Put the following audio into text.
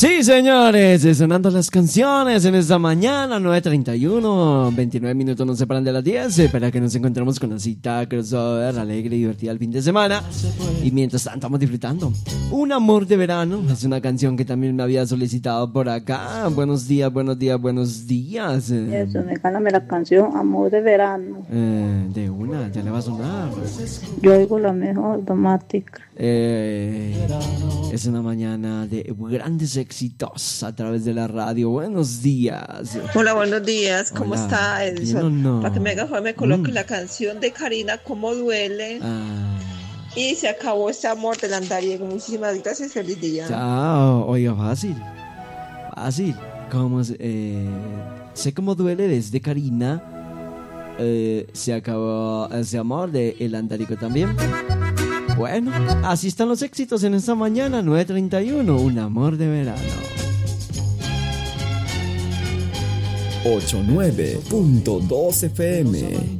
Sí, señores, sonando las canciones en esta mañana, 9:31, 29 minutos nos separan de las 10, para que nos encontremos con la cita crossover, alegre y divertida el fin de semana. Y mientras tanto estamos disfrutando Un amor de verano, es una canción que también me había solicitado por acá. Buenos días, buenos días, buenos días. Eso, regálame la canción Amor de Verano. De una, ya le va a sonar. Yo oigo la mejor domástica. Es una mañana de grandes éxitos a través de la radio. Buenos días. Hola, buenos días. ¿Cómo Hola. está Edison? No. Para que me coloque la canción de Karina, ¿Cómo duele? Y se acabó este amor del andariego. Muchísimas gracias, feliz día. Chao. Oiga, fácil. ¿Cómo sé cómo duele desde Karina? Se acabó ese amor de El Andarico también. Bueno, así están los éxitos en esta mañana, 9:31, Un amor de verano. 89.2 FM.